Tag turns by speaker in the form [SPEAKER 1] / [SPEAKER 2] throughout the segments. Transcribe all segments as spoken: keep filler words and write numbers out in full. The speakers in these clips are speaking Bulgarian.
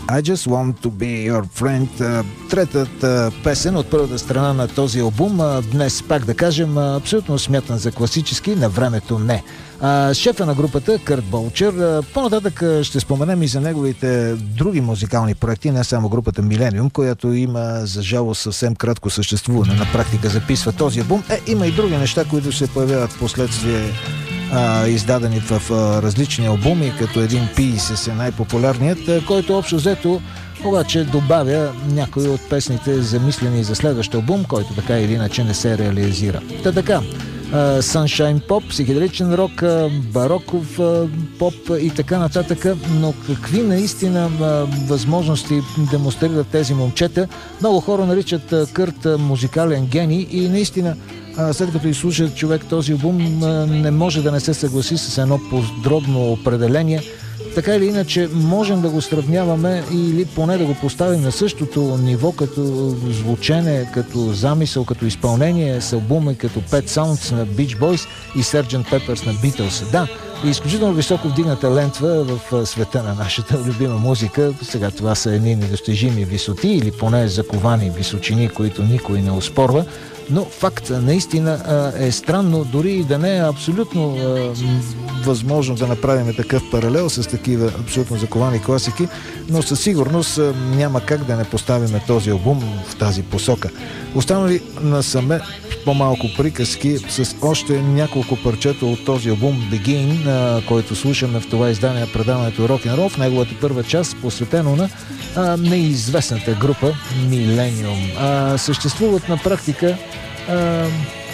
[SPEAKER 1] I Just Want To Be Your Friend, третата песен от първата страна на този албум. Днес, пак да кажем, абсолютно смятан за класически, на времето не. Шефа на групата, Кърт Болчер, по-нататък ще споменем и за неговите други музикални проекти, не само групата Millennium, която има, за жалост, съвсем кратко съществуване. На практика записва този албум. Е, има и други неща, които се появяват в последствие, Uh, издадени в uh, различни албуми, като един Pieces е най-популярният, uh, който общо взето обаче добавя някои от песните, замислени за следващ албум, който така или иначе не се реализира. Та така, uh, Sunshine Pop, психоделичен рок, uh, бароков uh, поп и така нататък, но какви наистина uh, възможности демонстрират тези момчета. Много хора наричат uh, Кърт uh, музикален гений и наистина след като изслуша човек този албум, не може да не се съгласи с едно подробно определение. Така или иначе можем да го сравняваме или поне да го поставим на същото ниво като звучене, като замисъл, като изпълнение с албуми като Pet Sounds на Beach Boys и Sergeant Pepper's на Beatles. Да, изключително високо вдигната лентва в света на нашата любима музика. Сега това са едни недостижими висоти или поне заковани височини, които никой не оспорва. Но факт наистина е странно, дори и да не е абсолютно е, възможно да направим такъв паралел с такива абсолютно заковани класики, но със сигурност е, няма как да не поставим този албум в тази посока. Останали насаме по-малко приказки с още няколко парчета от този албум Begin, е, който слушаме в това издание на предаването Rock and Roll, в неговата първа част, посветено на е, неизвестната група Millennium. Е, съществуват на практика, Uh,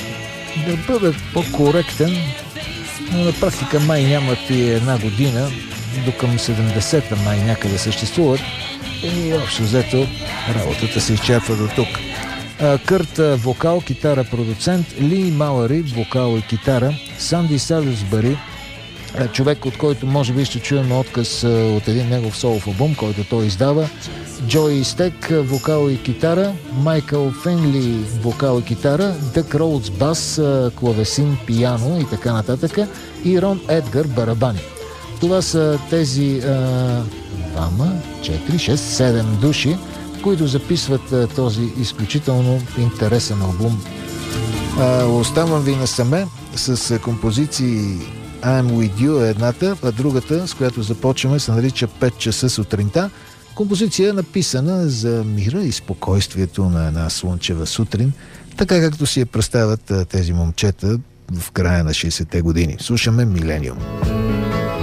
[SPEAKER 1] да бъда по-коректен, но на практика май нямат и една година, до към седемдесета май някъде съществуват и общо взето работата се изчерпва до тук. Uh, Кърт вокал, китара, продуцент, Ли Малари вокал и китара, Санди Салюсбъри, човек, от който може би ще чуем отказ от един негов солов албум, който той издава, Джой Стек вокал и китара, Майкъл Фенли вокал и китара, Дък Роудс бас, клавесин, пиано и така нататък, и Рон Едгар барабани. Това са тези двама, четири, шест, седем души, които записват а, този изключително интересен албум. А, оставам ви насаме с композиции I'm With You е едната, а другата, с която започваме, се нарича пет часа сутринта. Композиция е написана за мира и спокойствието на една слънчева сутрин, така както си я представят тези момчета в края на шейсетте години. Слушаме Millennium.